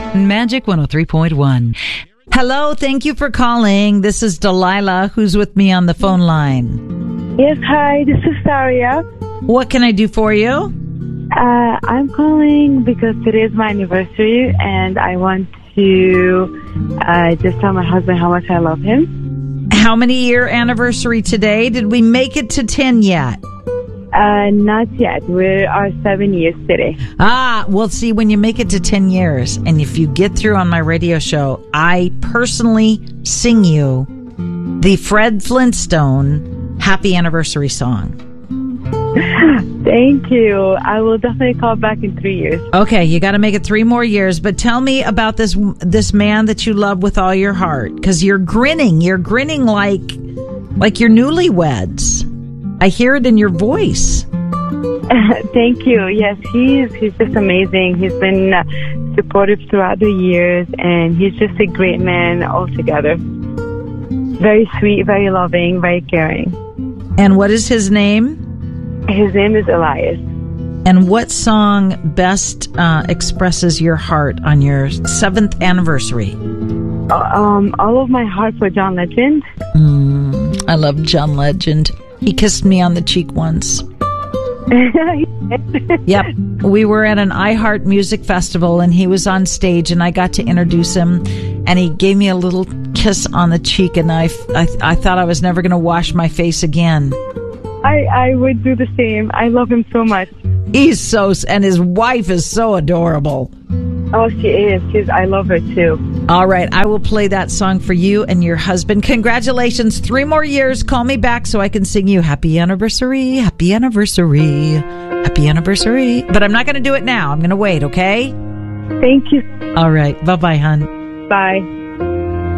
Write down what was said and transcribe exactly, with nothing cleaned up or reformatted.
Magic one oh three point one. Hello, thank you for calling. This is Delilah, who's with me on the phone line. Yes, hi, this is Saria. What can I do for you? Uh, I'm calling because today is my anniversary and I want to uh, just tell my husband how much I love him. How many year anniversary today? Did we make it to ten yet? Uh, not yet. We are seven years today. Ah, well, see, when you make it to ten years, and if you get through on my radio show, I personally sing you the Fred Flintstone Happy Anniversary song. Thank you. I will definitely call back in three years. Okay, you got to make it three more years, but tell me about this this man that you love with all your heart, because you're grinning. You're grinning like like you're newlyweds. I hear it in your voice. Thank you. Yes, he's he's just amazing. He's been uh, supportive throughout the years, and he's just a great man altogether. Very sweet, very loving, very caring. And what is his name? His name is Elias. And what song best uh, expresses your heart on your seventh anniversary? Uh, um, all of my heart for John Legend. Mm, I love John Legend. He kissed me on the cheek once. Yep. We were at an iHeart Music Festival and he was on stage and I got to introduce him and he gave me a little kiss on the cheek and I, I, I thought I was never going to wash my face again. I, I would do the same. I love him so much. He's so, and his wife is so adorable. Oh, she is. She's, I love her too. All right. I will play that song for you and your husband. Congratulations. Three more years. Call me back so I can sing you happy anniversary, happy anniversary, happy anniversary. But I'm not going to do it now. I'm going to wait, okay? Thank you. All right. Bye-bye, hon. Bye.